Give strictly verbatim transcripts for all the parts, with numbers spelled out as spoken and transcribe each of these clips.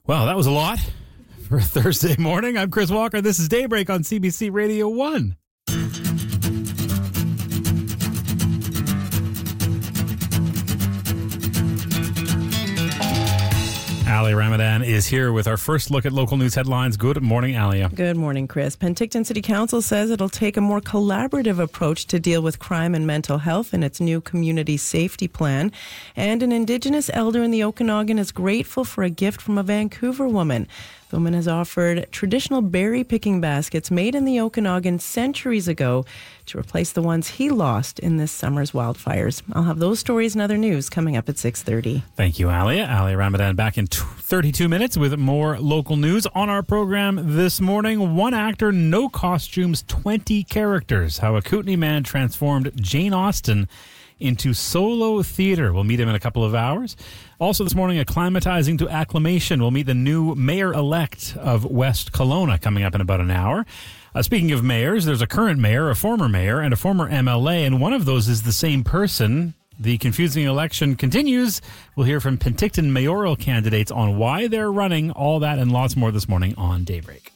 Well, that was a lot for Thursday morning. I'm Chris Walker. This is Daybreak on C B C Radio one. Ali Ramadan is here with our first look at local news headlines. Good morning, Alia. Good morning, Chris. Penticton City Council says it'll take a more collaborative approach to deal with crime and mental health in its new community safety plan. And an Indigenous elder in the Okanagan is grateful for a gift from a Vancouver woman. The woman has offered traditional berry picking baskets made in the Okanagan centuries ago to replace the ones he lost in this summer's wildfires. I'll have those stories and other news coming up at six thirty. Thank you, Alia. Ali Ramadan back in thirty-two minutes with more local news on our program this morning. One actor, no costumes, twenty characters. How a Kootenay man transformed Jane Austen into solo theater. We'll meet him in a couple of hours. Also this morning, acclimatizing to acclamation. We'll meet the new mayor-elect of West Kelowna coming up in about an hour. Uh, speaking of mayors, there's a current mayor, a former mayor, and a former M L A, and one of those is the same person. The confusing election continues. We'll hear from Penticton mayoral candidates on why they're running. All that and lots more this morning on Daybreak.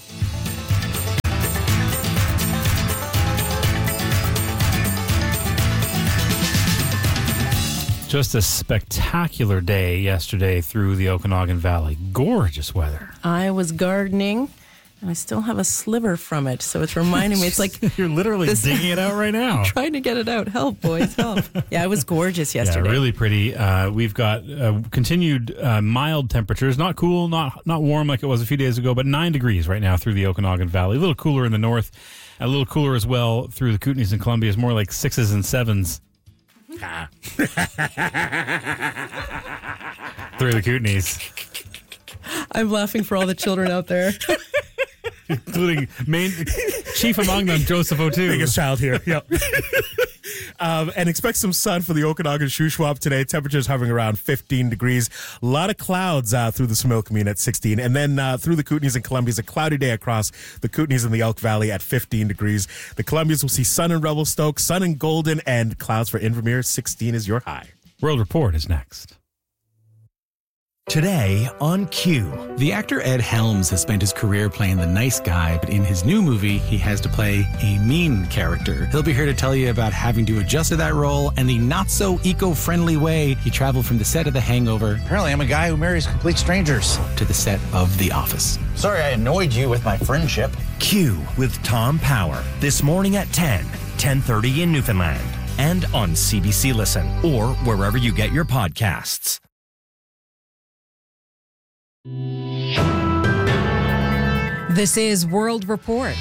Just a spectacular day yesterday through the Okanagan Valley. Gorgeous weather. I was gardening, and I still have a sliver from it, so it's reminding me. It's like you're literally this, digging it out right now. Trying to get it out. Help, boys, help. Yeah, it was gorgeous yesterday. Yeah, really pretty. Uh, we've got uh, continued uh, mild temperatures. Not cool, not not warm like it was a few days ago, but nine degrees right now through the Okanagan Valley. A little cooler in the north, a little cooler as well through the Kootenays and Columbias. More like sixes and sevens. Ah. Through the Kootenays. I'm laughing for all the children out there. Including main chief among them, Joseph O'Toole. Biggest child here. Yep. um, and expect some sun for the Okanagan Shuswap today. Temperatures hovering around fifteen degrees. A lot of clouds uh, through the Similkameen at sixteen. And then uh, through the Kootenays and Columbias, a cloudy day across the Kootenays and the Elk Valley at fifteen degrees. The Columbias will see sun in Revelstoke, sun in Golden, and clouds for Invermere. sixteen is your high. World Report is next. Today on Q. The actor Ed Helms has spent his career playing the nice guy, but in his new movie, he has to play a mean character. He'll be here to tell you about having to adjust to that role and the not-so-eco-friendly way he traveled from the set of The Hangover. Apparently, I'm a guy who marries complete strangers. To the set of The Office. Sorry I annoyed you with my friendship. Q with Tom Power. This morning at ten, ten thirty in Newfoundland. And on C B C Listen or wherever you get your podcasts. This is World Report.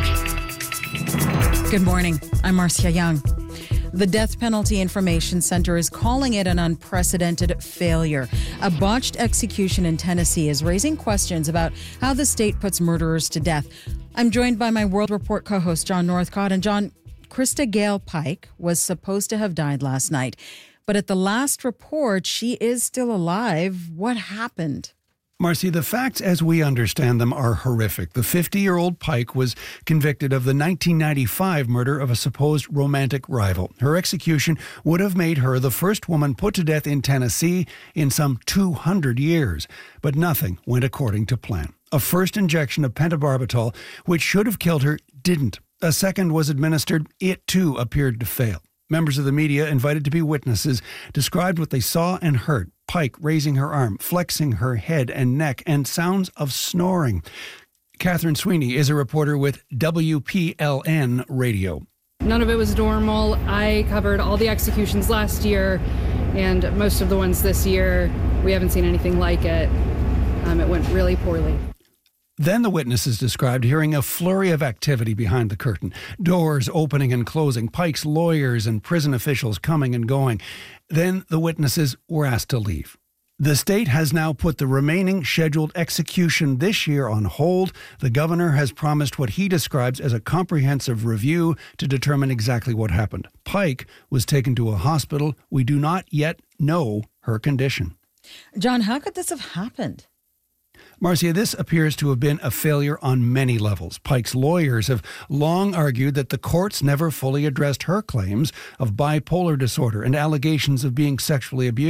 Good morning. I'm Marcia Young. The Death Penalty Information Center is calling it an unprecedented failure. A botched execution in Tennessee is raising questions about how the state puts murderers to death. I'm joined by my World Report co-host, John Northcott. And John, Krista Gale Pike was supposed to have died last night, but at the last report, she is still alive. What happened? Marcy, the facts as we understand them are horrific. The fifty-year-old Pike was convicted of the nineteen ninety-five murder of a supposed romantic rival. Her execution would have made her the first woman put to death in Tennessee in some two hundred years. But nothing went according to plan. A first injection of pentobarbital, which should have killed her, didn't. A second was administered. It, too, appeared to fail. Members of the media, invited to be witnesses, described what they saw and heard. Pike raising her arm, flexing her head and neck, and sounds of snoring. Catherine Sweeney is a reporter with W P L N Radio. None of it was normal. I covered all the executions last year, and most of the ones this year. We haven't seen anything like it. Um, it went really poorly. Then the witnesses described hearing a flurry of activity behind the curtain. Doors opening and closing, Pike's lawyers and prison officials coming and going. Then the witnesses were asked to leave. The state has now put the remaining scheduled execution this year on hold. The governor has promised what he describes as a comprehensive review to determine exactly what happened. Pike was taken to a hospital. We do not yet know her condition. John, how could this have happened? Marcia, this appears to have been a failure on many levels. Pike's lawyers have long argued that the courts never fully addressed her claims of bipolar disorder and allegations of being sexually abused.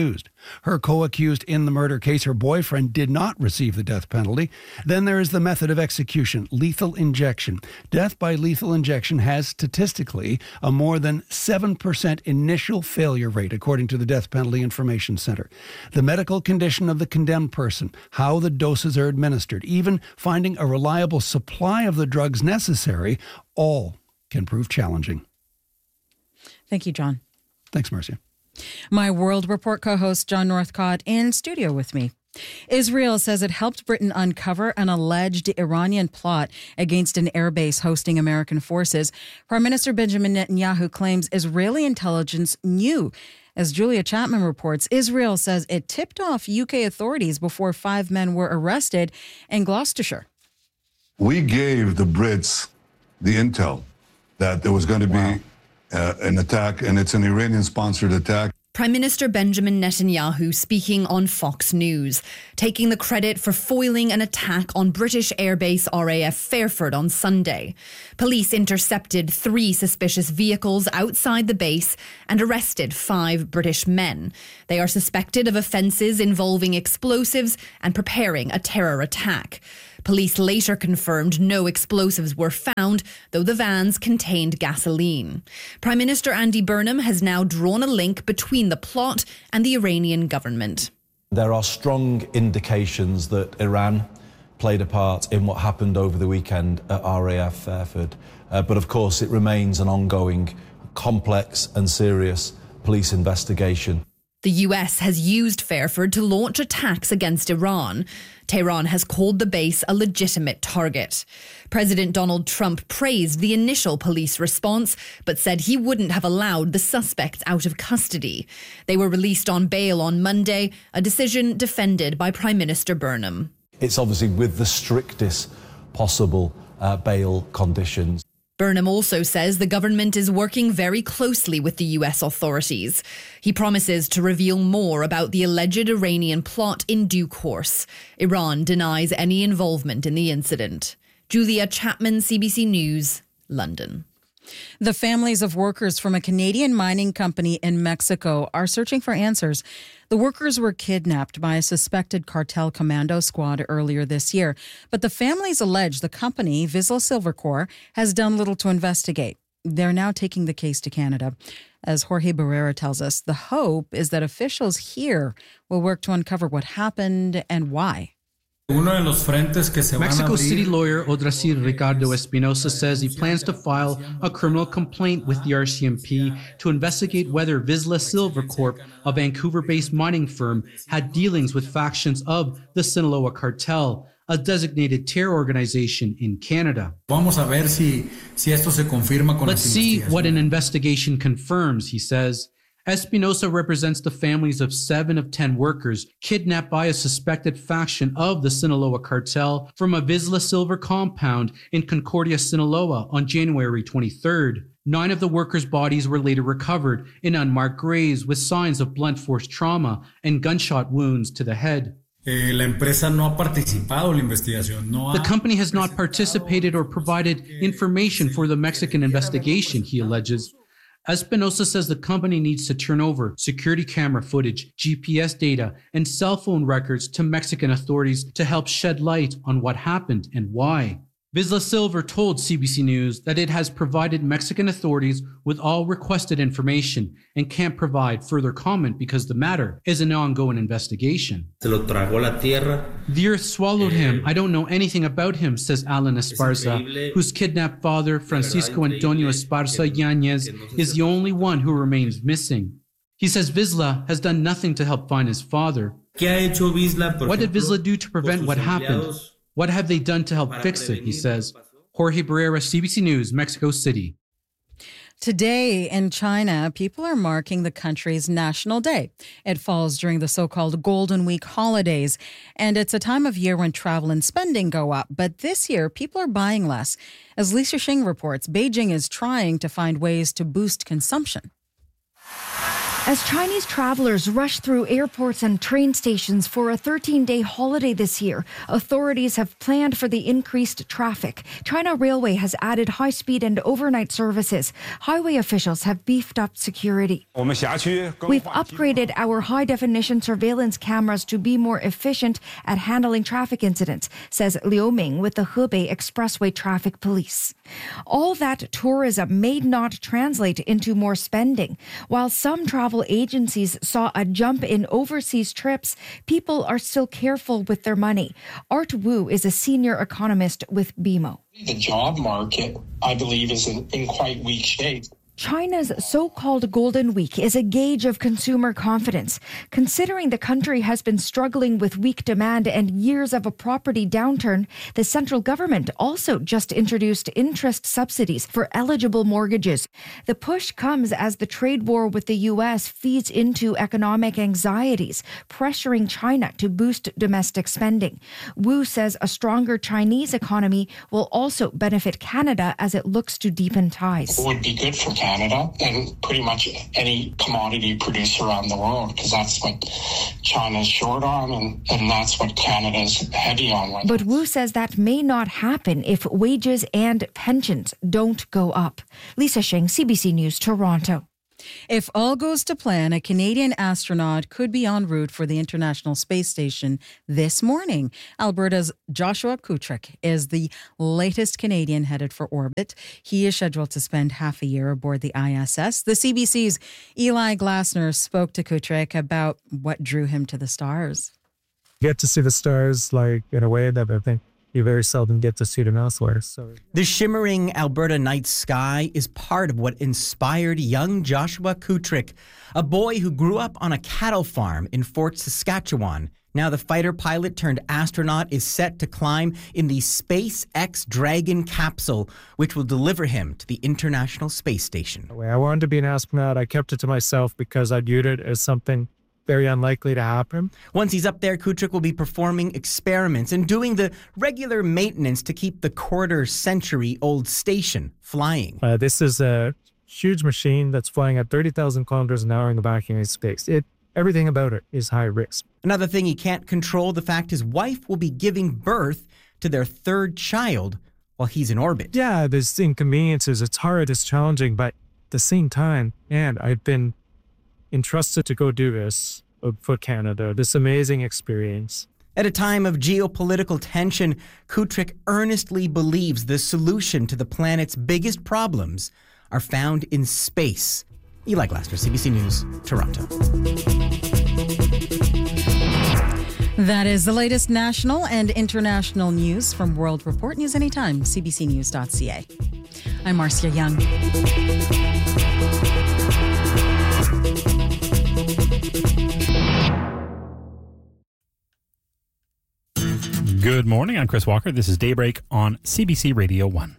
Her co-accused in the murder case, her boyfriend, did not receive the death penalty. Then there is the method of execution, lethal injection. Death by lethal injection has statistically a more than seven percent initial failure rate, according to the Death Penalty Information Center. The medical condition of the condemned person, how the doses are administered, even finding a reliable supply of the drugs necessary, all can prove challenging. Thank you, John. Thanks, Marcia. My World Report co-host John Northcott in studio with me. Israel says it helped Britain uncover an alleged Iranian plot against an airbase hosting American forces. Prime Minister Benjamin Netanyahu claims Israeli intelligence knew. As Julia Chapman reports, Israel says it tipped off U K authorities before five men were arrested in Gloucestershire. We gave the Brits the intel that there was going to be wow. uh, an attack, and it's an Iranian-sponsored attack. Prime Minister Benjamin Netanyahu speaking on Fox News, taking the credit for foiling an attack on British airbase R A F Fairford on Sunday. Police intercepted three suspicious vehicles outside the base and arrested five British men. They are suspected of offences involving explosives and preparing a terror attack. Police later confirmed no explosives were found, though the vans contained gasoline. Prime Minister Andy Burnham has now drawn a link between the plot and the Iranian government. There are strong indications that Iran played a part in what happened over the weekend at R A F Fairford. Uh, but of course, it remains an ongoing, complex and serious police investigation. The U S has used Fairford to launch attacks against Iran. Tehran has called the base a legitimate target. President Donald Trump praised the initial police response, but said he wouldn't have allowed the suspects out of custody. They were released on bail on Monday, a decision defended by Prime Minister Burnham. It's obviously with the strictest possible uh, bail conditions. Burnham also says the government is working very closely with the U S authorities. He promises to reveal more about the alleged Iranian plot in due course. Iran denies any involvement in the incident. Julia Chapman, C B C News, London. The families of workers from a Canadian mining company in Mexico are searching for answers. The workers were kidnapped by a suspected cartel commando squad earlier this year, but the families allege the company, Vizsla Silvercorp, has done little to investigate. They're now taking the case to Canada. As Jorge Barrera tells us, the hope is that officials here will work to uncover what happened and why. Mexico City lawyer Odrasir Ricardo Espinosa says he plans to file a criminal complaint with the R C M P to investigate whether Vizsla Silvercorp, a Vancouver-based mining firm, had dealings with factions of the Sinaloa cartel, a designated terror organization in Canada. Let's see what an investigation confirms, he says. Espinosa represents the families of seven of ten workers kidnapped by a suspected faction of the Sinaloa cartel from a Vizsla Silver compound in Concordia, Sinaloa on January twenty-third. Nine of the workers' bodies were later recovered in unmarked graves with signs of blunt force trauma and gunshot wounds to the head. The company has not participated or provided information for the Mexican investigation, he alleges. Espinosa says the company needs to turn over security camera footage, G P S data, and cell phone records to Mexican authorities to help shed light on what happened and why. Vizsla Silver told C B C News that it has provided Mexican authorities with all requested information and can't provide further comment because the matter is an ongoing investigation. The earth swallowed him. I don't know anything about him, says Alan Esparza, whose kidnapped father, Francisco Antonio Esparza Yanez, is the only one who remains missing. He says Vizsla has done nothing to help find his father. What did Vizsla do to prevent what happened? What have they done to help fix it, he says. Jorge Barrera, C B C News, Mexico City. Today in China, people are marking the country's National Day. It falls during the so-called Golden Week holidays, and it's a time of year when travel and spending go up. But this year, people are buying less. As Lisa Shing reports, Beijing is trying to find ways to boost consumption. As Chinese travelers rush through airports and train stations for a thirteen-day holiday this year, authorities have planned for the increased traffic. China Railway has added high-speed and overnight services. Highway officials have beefed up security. We've upgraded our high-definition surveillance cameras to be more efficient at handling traffic incidents, says Liu Ming with the Hebei Expressway Traffic Police. All that tourism may not translate into more spending. While some travel agencies saw a jump in overseas trips, people are still careful with their money. Art Wu is a senior economist with B M O. The job market, I believe, is in, in quite weak shape. China's so-called Golden Week is a gauge of consumer confidence. Considering the country has been struggling with weak demand and years of a property downturn, the central government also just introduced interest subsidies for eligible mortgages. The push comes as the trade war with the U S feeds into economic anxieties, pressuring China to boost domestic spending. Wu says a stronger Chinese economy will also benefit Canada as it looks to deepen ties. It would be good for Canada and pretty much any commodity producer around the world, because that's what China's short on and, and that's what Canada's heavy on. Right but Wu says that may not happen if wages and pensions don't go up. Lisa Sheng, C B C News, Toronto. If all goes to plan, a Canadian astronaut could be en route for the International Space Station this morning. Alberta's Joshua Kutrick is the latest Canadian headed for orbit. He is scheduled to spend half a year aboard the I S S. The C B C's Eli Glasner spoke to Kutrick about what drew him to the stars. Get to see the stars like in a way that I think you very seldom get to see them elsewhere. So the shimmering Alberta night sky is part of what inspired young Joshua Kutrick, a boy who grew up on a cattle farm in Fort Saskatchewan. Now the fighter pilot turned astronaut is set to climb in the SpaceX Dragon capsule, which will deliver him to the International Space Station. I wanted to be an astronaut. I kept it to myself because I viewed it as something very unlikely to happen. Once he's up there, Kutrick will be performing experiments and doing the regular maintenance to keep the quarter-century-old station flying. Uh, this is a huge machine that's flying at thirty thousand kilometers an hour in the vacuum of space. It, everything about it is high risk. Another thing he can't control, the fact his wife will be giving birth to their third child while he's in orbit. Yeah, there's inconveniences. It's hard, it's challenging, but at the same time, and I've been entrusted to go do this for Canada, this amazing experience. At a time of geopolitical tension, Kutrick earnestly believes the solution to the planet's biggest problems are found in space. Eli Glasner, C B C News, Toronto. That is the latest national and international news from World Report. News anytime, c b c news dot c a. I'm Marcia Young. Good morning. I'm Chris Walker. This is Daybreak on C B C Radio one.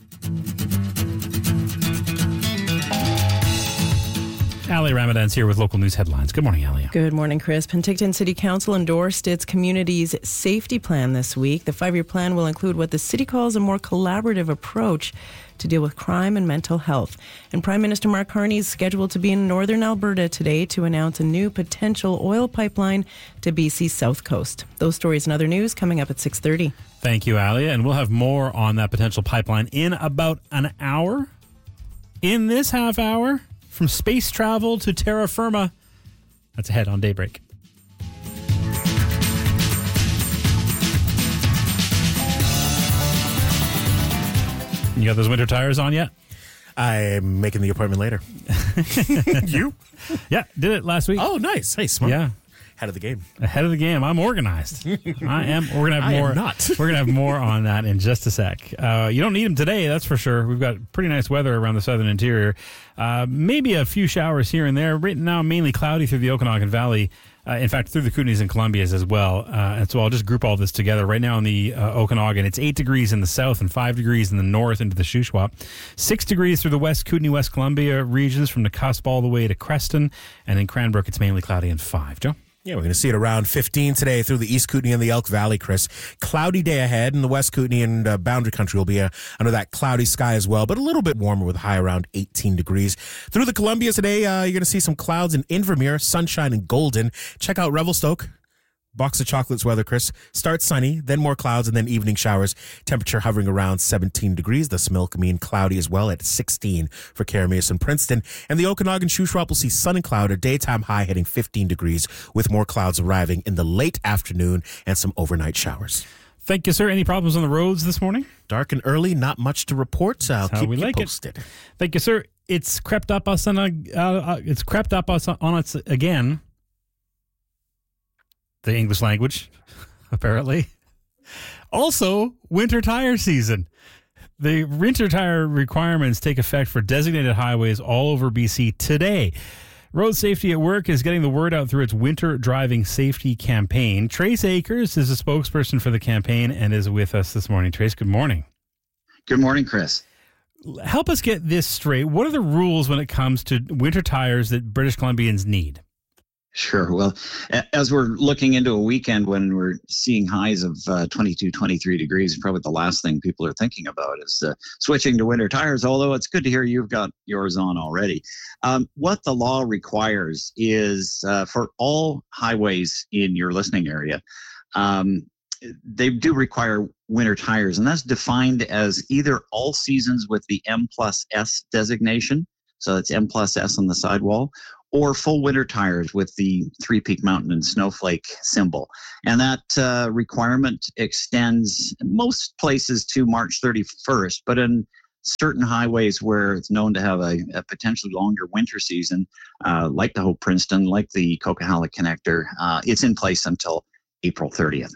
Ali Ramadan's here with local news headlines. Good morning, Ali. Good morning, Chris. Penticton City Council endorsed its community's safety plan this week. The five-year plan will include what the city calls a more collaborative approach to deal with crime and mental health. And Prime Minister Mark Carney is scheduled to be in northern Alberta today to announce a new potential oil pipeline to B C's south coast. Those stories and other news coming up at six thirty. Thank you, Ali. And we'll have more on that potential pipeline in about an hour. In this half hour, from space travel to terra firma, that's ahead on Daybreak. You got those winter tires on yet? I'm making the appointment later. You? Yeah, did it last week. Oh, nice. Hey, smart. Yeah. Ahead of the game. Ahead of the game. I'm organized. I am. We're gonna have I more. am not. We're gonna have more on that in just a sec. Uh, you don't need them today, that's for sure. We've got pretty nice weather around the southern interior. Uh, maybe a few showers here and there. Right now, mainly cloudy through the Okanagan Valley. Uh, in fact, through the Kootenays and Columbias as well. Uh, and so I'll just group all this together. Right now in the uh, Okanagan, it's eight degrees in the south and five degrees in the north into the Shuswap. Six degrees through the West Kootenay, West Columbia regions from the cusp all the way to Creston. And in Cranbrook, it's mainly cloudy and five. Joe? Yeah, we're going to see it around fifteen today through the East Kootenay and the Elk Valley, Chris. Cloudy day ahead, and the West Kootenay and uh, Boundary Country will be uh, under that cloudy sky as well, but a little bit warmer with a high around eighteen degrees. Through the Columbia today, uh, you're going to see some clouds in Invermere, sunshine in Golden. Check out Revelstoke. Box of chocolates weather, Chris. Starts sunny, then more clouds, and then evening showers. Temperature hovering around seventeen degrees. The Similkameen cloudy as well at sixteen for Carameus and Princeton. And the Okanagan Shuswap will see sun and cloud, a daytime high hitting fifteen degrees with more clouds arriving in the late afternoon and some overnight showers. Thank you, sir. Any problems on the roads this morning? Dark and early, not much to report. I'll That's keep how we you like posted. It. Thank you, sir. It's crept up us on a, uh, uh, it's crept up us on us again. The English language, apparently. Also, winter tire season. The winter tire requirements take effect for designated highways all over B C today. Road Safety at Work is getting the word out through its winter driving safety campaign. Trace Akers is a spokesperson for the campaign and is with us this morning. Trace, good morning. Good morning, Chris. Help us get this straight. What are the rules when it comes to winter tires that British Columbians need? Sure. Well, as we're looking into a weekend when we're seeing highs of uh, twenty-two, twenty-three degrees, probably the last thing people are thinking about is uh, switching to winter tires, although it's good to hear you've got yours on already. Um, what the law requires is uh, for all highways in your listening area, um, they do require winter tires, and that's defined as either all seasons with the M plus S designation, so that's M plus S on the sidewall, or full winter tires with the Three Peak Mountain and Snowflake symbol. And that uh, requirement extends most places to March thirty-first, but in certain highways where it's known to have a, a potentially longer winter season, uh, like the Hope Princeton, like the Coquihalla Connector, uh, it's in place until April thirtieth.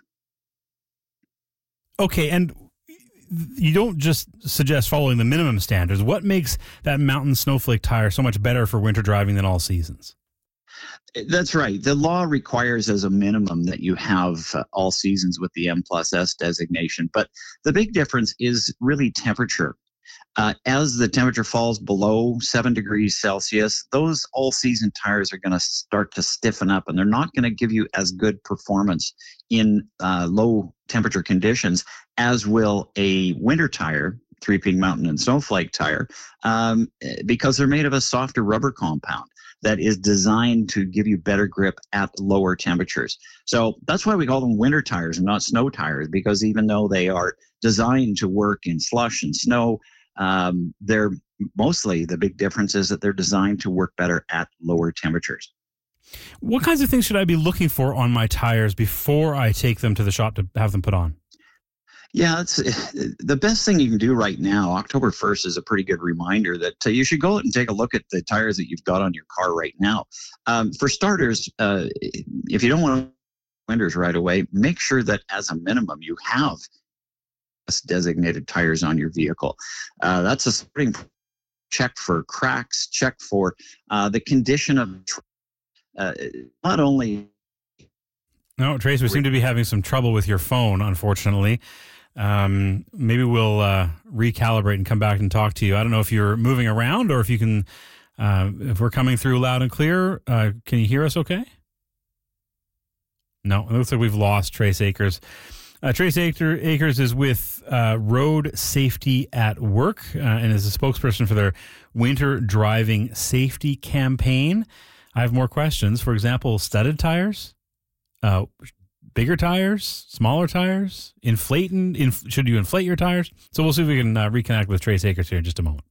Okay, and you don't just suggest following the minimum standards. What makes that Mountain Snowflake tire so much better for winter driving than all seasons? That's right. The law requires as a minimum that you have uh, all seasons with the M plus S designation. But the big difference is really temperature. Uh, as the temperature falls below seven degrees Celsius, those all-season tires are going to start to stiffen up, and they're not going to give you as good performance in uh, low temperature conditions as will a winter tire, Three Peak Mountain and Snowflake tire, um, because they're made of a softer rubber compound that is designed to give you better grip at lower temperatures. So that's why we call them winter tires and not snow tires, because even though they are designed to work in slush and snow, Um, they're mostly, the big difference is that they're designed to work better at lower temperatures. What kinds of things should I be looking for on my tires before I take them to the shop to have them put on? Yeah, it's the best thing you can do right now. October first is a pretty good reminder that uh, you should go out and take a look at the tires that you've got on your car right now. Um, for starters, uh, if you don't want winters right away, make sure that as a minimum you have designated tires on your vehicle. Uh, that's a starting check for cracks, check for uh, the condition of uh, not only. No, Trace, we seem to be having some trouble with your phone, unfortunately. Um, maybe we'll uh, recalibrate and come back and talk to you. I don't know if you're moving around or if you can, uh, if we're coming through loud and clear. Uh, can you hear us okay? No, it looks like we've lost Trace Akers. Uh, Trace Akers is with uh, Road Safety at Work uh, and is a spokesperson for their winter driving safety campaign. I have more questions. For example, studded tires, uh, bigger tires, smaller tires, inflating. Inf- should you inflate your tires? So we'll see if we can uh, reconnect with Trace Akers here in just a moment.